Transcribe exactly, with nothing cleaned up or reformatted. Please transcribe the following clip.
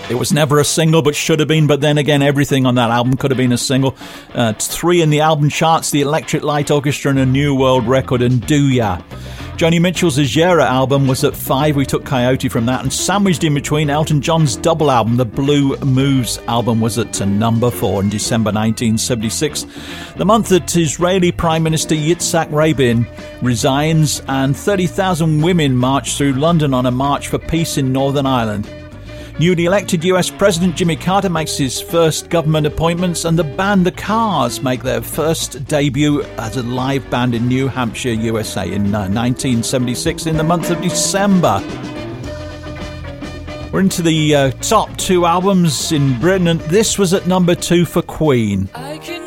It was never a single, but should have been. But then again, everything on that album could have been a single. Uh, three in the album charts, the Electric Light Orchestra and a New World Record, and Do Ya. Joni Mitchell's Azera album was at five. We took Coyote from that. And sandwiched in between, Elton John's double album, the Blue Moves album, was at number four in December nineteen seventy-six. The month that Israeli Prime Minister Yitzhak Rabin resigns and thirty thousand women march through London on a march for peace in Northern Ireland. Newly elected U S President Jimmy Carter makes his first government appointments, and the band The Cars make their first debut as a live band in New Hampshire, U S A in uh, nineteen seventy-six in the month of December. We're into the uh, top two albums in Britain, and this was at number two for Queen.